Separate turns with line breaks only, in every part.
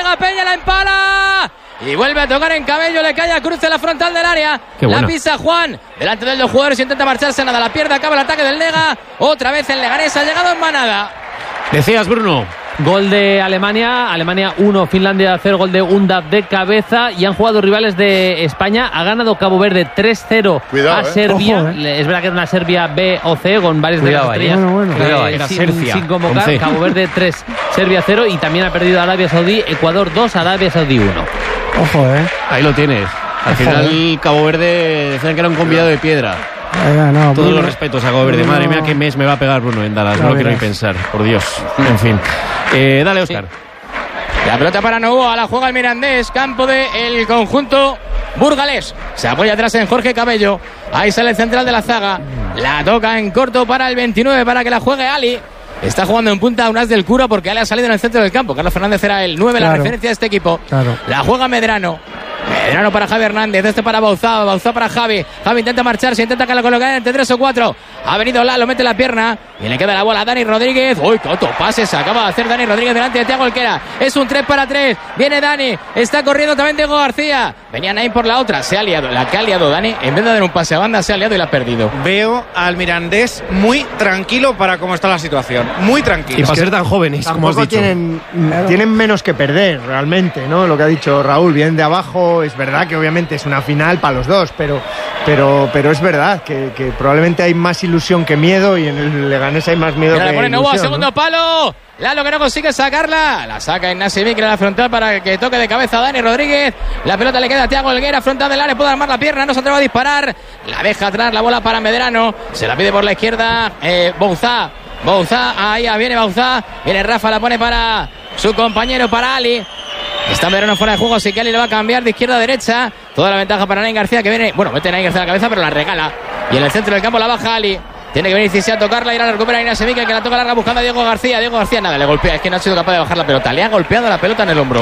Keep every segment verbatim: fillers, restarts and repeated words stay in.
llega Peña, la empala y vuelve a tocar en Cabello, le cae a Cruz en la frontal del área. La pisa Juan, delante de los jugadores, intenta marcharse, nada, la pierde, acaba el ataque del Lega, otra vez el Leganés ha llegado en manada.
Decías, Bruno.
Gol de Alemania, Alemania uno, Finlandia cero, gol de Undaf de cabeza, y han jugado rivales de España. Ha ganado Cabo Verde tres cero a Serbia.
Ojo, eh.
Es verdad que era una Serbia B o C con varias de las estrellas.
Bueno, bueno.
Cuidado,
eh, era
sin,
Serbia,
sin convocar. Cabo Verde tres, Serbia cero, y también ha perdido Arabia Saudí, Ecuador dos, Arabia Saudí uno.
Ojo, eh.
Ahí lo tienes. Al
Ojo,
final
eh.
Cabo Verde decían que era un convidado de piedra.
Oiga, no,
Todos
Bruno,
los respetos a Cabo Verde.
Bruno.
Madre mía, qué mes me va a pegar Bruno en Dallas.
Ya
No lo quiero ni
verás.
pensar, por Dios. En fin. Eh, dale, Óscar.
Sí. La pelota para Novoa, la juega el Mirandés, campo del conjunto burgalés. Se apoya atrás en Jorge Cabello. Ahí sale el central de la zaga. La toca en corto para el veintinueve para que la juegue Ali. Está jugando en punta un as del Cura porque Ali ha salido en el centro del campo. Carlos Fernández era el nueve,
claro.
La referencia de este equipo.
Claro.
La juega Medrano. Medrano para Javi Hernández, este para Bauzá, Bauzá para Javi. Javi intenta marcharse, intenta que la coloque entre tres o cuatro. Ha venido Lalo, mete la pierna y le queda la bola a Dani Rodríguez. Uy, qué otro pase se acaba de hacer Dani Rodríguez delante de Thiago Alquera. Es un tres para tres. Viene Dani, está corriendo también Diego García. Venía Naim por la otra, se ha liado. La que ha liado Dani, en vez de dar un pase a banda, se ha liado y la ha perdido.
Veo al Mirandés muy tranquilo para cómo está la situación. Muy tranquilo.
Y para ser tan jóvenes, como has
Tampoco
dicho.
tienen, tienen menos que perder realmente, ¿no? Lo que ha dicho Raúl, vienen de abajo. Es verdad que obviamente es una final para los dos, pero, pero, pero es verdad que, que probablemente hay más ilusión que miedo, y en el Leganés hay más miedo.
Mira,
que
la pone
ilusión,
Novoa,
¿no?
segundo palo. Lalo que no consigue sacarla. La saca Ignacio Miquel a la frontal para que toque de cabeza a Dani Rodríguez. La pelota le queda a Thiago Helguera, frontal del área, puede armar la pierna, no se atreve a disparar. La deja atrás, la bola para Medrano. Se la pide por la izquierda eh, Bouzá. Bouzá, ahí viene Bouzá. Viene Rafa, la pone para su compañero, para Ali. Está Medrano fuera de juego, así que Ali le va a cambiar de izquierda a derecha. Toda la ventaja para Nain García, que viene, bueno, mete Nain García a la cabeza, pero la regala. Y en el centro del campo la baja Ali. Tiene que venir Cisí a tocarla, ir a la recupera Ignacio Miquel, que la toca larga buscando a Diego García. Diego García nada, le golpea, es que no ha sido capaz de bajar la pelota. Le ha golpeado la pelota en el hombro.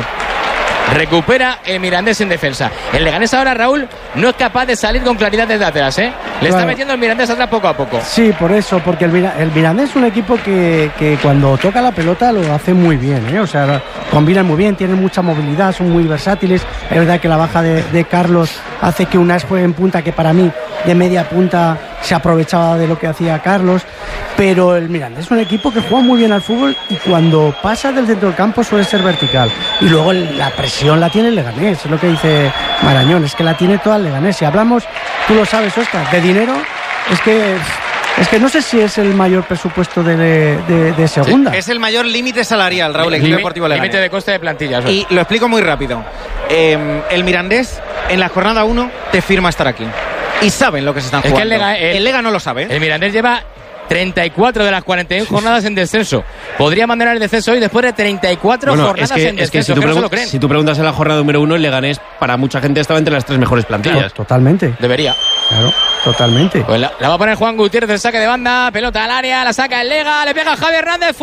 Recupera el Mirandés en defensa. El Leganés ahora, Raúl, no es capaz de salir con claridad desde atrás, ¿eh? Le
Claro.
está metiendo el Mirandés atrás poco a poco.
Sí, por eso, porque el, Mira- el Mirandés es un equipo que, que cuando toca la pelota lo hace muy bien, ¿eh? O sea, combinan muy bien, tienen mucha movilidad, son muy versátiles. Es verdad que la baja de, de Carlos hace que Unas juegue en punta, que para mí de media punta se aprovechaba de lo que hacía Carlos, pero el Mirandés es un equipo que juega muy bien al fútbol, y cuando pasa del centro del campo suele ser vertical, y luego el- la presión la tiene el Leganés, es lo que dice Marañón, es que la tiene toda el Leganés. Si hablamos, tú lo sabes, Óscar, de dinero, es que es que no sé si es el mayor presupuesto de, de, de segunda.
Es el mayor límite salarial, Raúl, el Club Deportivo Leganés.
Límite de coste de plantilla. Eso.
Y lo explico muy rápido. Eh, el Mirandés, en la jornada uno, te firma estar aquí. Y saben lo que se están
Es que
jugando.
el Lega- el-
el Lega no lo sabe.
El Mirandés lleva treinta y cuatro de las cuarenta y uno jornadas en descenso. Podría abandonar el descenso hoy después de treinta y cuatro
Bueno,
jornadas
es que,
en
es que
descenso.
si, tú
que no se
pregun-
lo creen.
si tú preguntas en la jornada número uno, el Leganés para mucha gente estaba entre las tres mejores plantillas.
Totalmente,
Debería.
claro, totalmente.
Pues la, la va a poner Juan Gutiérrez, el saque de banda, pelota al área, la saca el Lega, le pega Javi Hernández,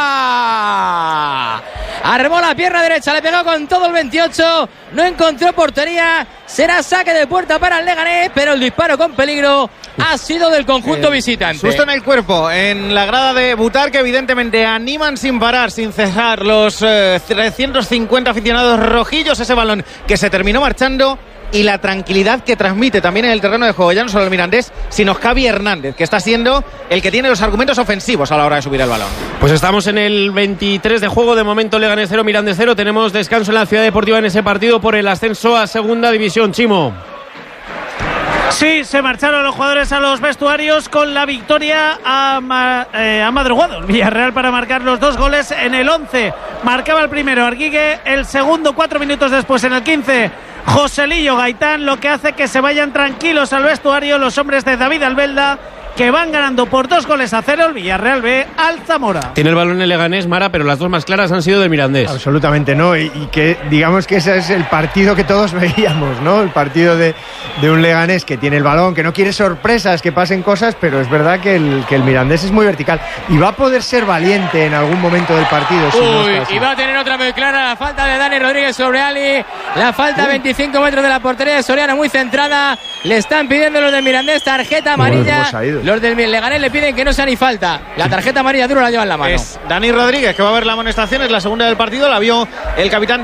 fuera. Armó la pierna derecha, le pegó con todo el veintiocho, no encontró portería, será saque de puerta para el Leganés, pero el disparo con peligro ha sido del conjunto visitante.
Susto en el cuerpo, en la grada de Butar, que evidentemente animan sin parar, sin cesar los eh, trescientos cincuenta aficionados rojillos, ese balón que se terminó marchando, y la tranquilidad que transmite también en el terreno de juego, ya no solo el Mirandés, sino Javi Hernández, que está siendo el que tiene los argumentos ofensivos a la hora de subir el balón.
Pues estamos en el veintitrés de juego, de momento Leganés cero, Mirandés cero. Tenemos descanso en la Ciudad Deportiva en ese partido por el ascenso a Segunda División. Chimo.
Sí, se marcharon los jugadores a los vestuarios con la victoria a, ma, eh, a madrugado. Villarreal para marcar los dos goles en el once. Marcaba el primero Arguigue, el segundo cuatro minutos después en el quince. Joselillo Gaitán, lo que hace que se vayan tranquilos al vestuario los hombres de David Albelda, que van ganando por dos goles a cero el Villarreal B al Zamora.
Tiene el balón el Leganés, Mara, pero las dos más claras han sido del Mirandés.
Absolutamente no, y, y que digamos que ese es el partido que todos veíamos, ¿no? El partido de, de un Leganés que tiene el balón, que no quiere sorpresas, que pasen cosas, pero es verdad que el, que el Mirandés es muy vertical y va a poder ser valiente en algún momento del partido. Si no
Uy,
está así.
y va a tener otra muy clara, la falta de Dani Rodríguez sobre Ali, la falta a veinticinco metros de la portería de Soriano, muy centrada, le están pidiendo los del Mirandés tarjeta amarilla,
cómo se ha ido.
los del Leganés le piden que no sea ni falta, la tarjeta amarilla duro la lleva en la mano.
Es Dani Rodríguez, que va a ver la amonestación, es la segunda del partido, la vio el capitán